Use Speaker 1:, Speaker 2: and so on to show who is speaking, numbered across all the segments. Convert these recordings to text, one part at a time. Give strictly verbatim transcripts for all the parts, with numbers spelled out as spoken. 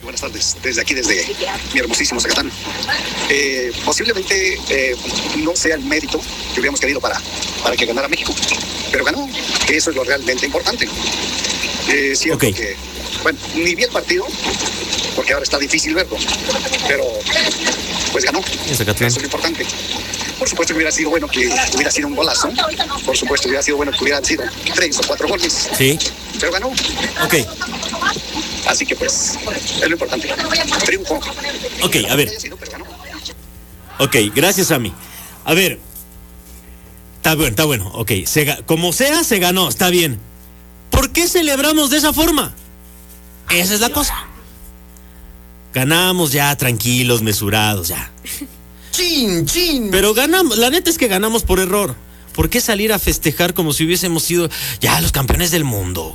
Speaker 1: buenas tardes. Desde aquí, desde mi hermosísimo Zacatán. Eh, posiblemente eh, no sea el mérito que hubiéramos querido para, para que ganara México, pero ganó, que eso es lo realmente importante. Eh, cierto okay. que, bueno, ni vi el partido, porque ahora está difícil verlo, pero pues ganó. Eso es lo importante. Por supuesto que hubiera sido bueno que hubiera sido un golazo. Por supuesto que hubiera sido bueno que hubieran sido tres o cuatro goles.
Speaker 2: Sí.
Speaker 1: Pero ganó.
Speaker 2: Ok.
Speaker 1: Así que pues, es lo importante. Triunfo.
Speaker 2: Ok, a ver. Ok, gracias, Sammy. A ver. Está bueno, está bueno. Ok, se, como sea, se ganó, está bien. ¿Por qué celebramos de esa forma? Esa es la cosa. Ganamos ya, tranquilos, mesurados, ya.
Speaker 3: Chin, chin.
Speaker 2: Pero ganamos, la neta es que ganamos por error. ¿Por qué salir a festejar como si hubiésemos sido ya los campeones del mundo?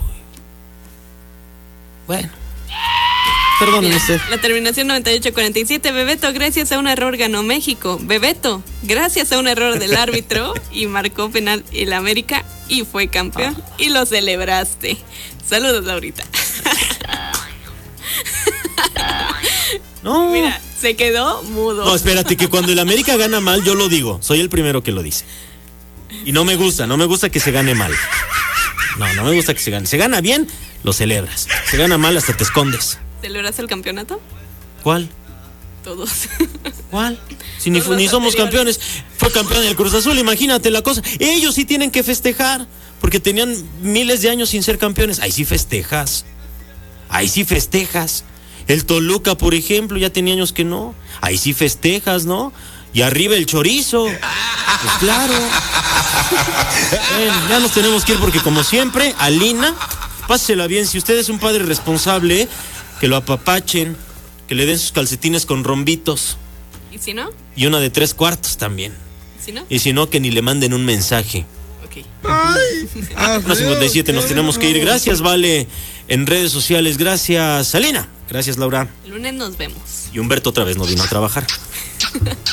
Speaker 2: Bueno. Perdóneme usted.
Speaker 4: La terminación noventa y ocho cuarenta y siete, Bebeto, gracias a un error ganó México. Bebeto, gracias a un error del árbitro y marcó penal el América y fue campeón ah. y lo celebraste. Saludos, Laurita.
Speaker 2: No.
Speaker 4: Mira, se quedó mudo.
Speaker 2: No, espérate, que cuando el América gana mal, yo lo digo. Soy el primero que lo dice. Y no me gusta, no me gusta que se gane mal. No, no me gusta que se gane. Se gana bien, lo celebras. Se gana mal, hasta te escondes.
Speaker 4: ¿Celebras el campeonato?
Speaker 2: ¿Cuál?
Speaker 4: Todos.
Speaker 2: ¿Cuál? Si ni, ni somos campeones. Fue campeón del Cruz Azul, imagínate la cosa. Ellos sí tienen que festejar, porque tenían miles de años sin ser campeones. Ahí sí festejas. Ahí sí festejas. El Toluca, por ejemplo, ya tenía años que no. Ahí sí festejas, ¿no? Y arriba el chorizo. Pues claro. Bueno, ya nos tenemos que ir porque, como siempre, Alina, pásela bien. Si usted es un padre responsable, que lo apapachen, que le den sus calcetines con rombitos.
Speaker 4: ¿Y si no?
Speaker 2: Y una de tres cuartos también.
Speaker 4: ¿Y si no?
Speaker 2: Y si no, que ni le manden un mensaje.
Speaker 4: Ok.
Speaker 2: Ay, una cincuenta y siete, nos tenemos que ir. Gracias, Vale, en redes sociales. Gracias, Alina. Gracias, Laura.
Speaker 4: El lunes nos vemos.
Speaker 2: Y Humberto otra vez no vino a trabajar.